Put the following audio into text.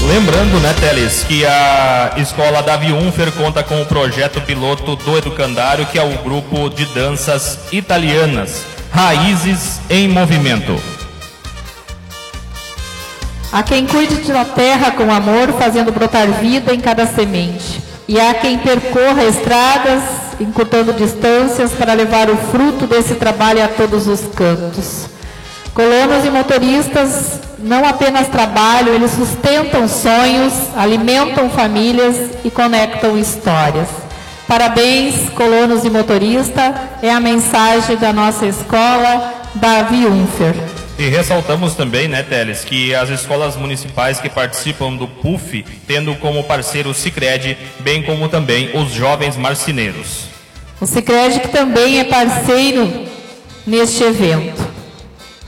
Lembrando, né, Teles, que a escola Davi Unfer conta com o projeto piloto do Educandário, que é o grupo de danças italianas, Raízes em Movimento. Há quem cuide da terra com amor, fazendo brotar vida em cada semente. E há quem percorra estradas, encurtando distâncias para levar o fruto desse trabalho a todos os cantos. Colonos e motoristas não apenas trabalham, eles sustentam sonhos, alimentam famílias e conectam histórias. Parabéns, colonos e motoristas, é a mensagem da nossa escola Davi Unfer. E ressaltamos também, né, Teles, que as escolas municipais que participam do PUF, tendo como parceiro o Sicredi, bem como também os jovens marceneiros. O Sicredi que também é parceiro neste evento.